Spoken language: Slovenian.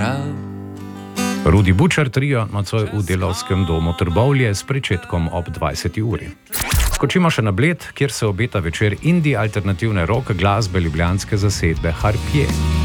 Rudi Bučar trio nocoj v Delavskem domu Trbovlje s pričetkom ob 20. uri. Skočimo še na Bled, kjer se obeta večer indie alternativne rock glasbe ljubljanske zasedbe Harpje.